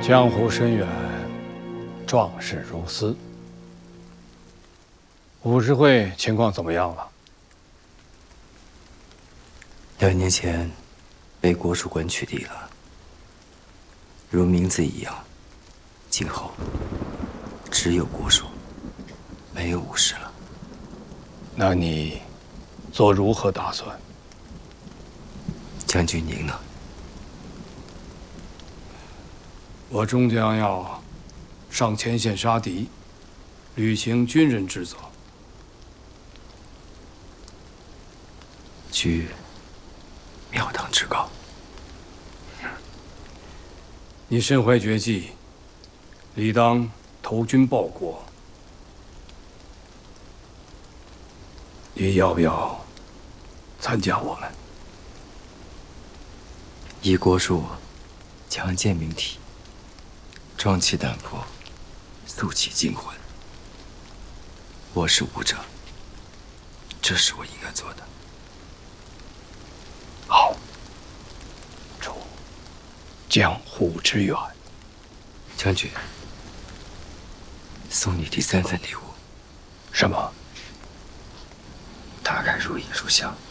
江湖深远，壮士如斯。武士会情况怎么样了 2年前，被国术馆取缔了。如名字一样，今后只有国术，没有武士了。 那你做如何打算？ 将军您呢？ 我终将要上前线杀敌，履行军人职责。 居庙堂之高。 你身怀绝技，理当投军报国。你要不要参加我们？ 以国术强健明体，壮气胆魄，肃气惊魂。我是武者，这是我应该做的。 好，祝江湖之远。 将军，送你第3份礼物。 什么？ 大概如影如像。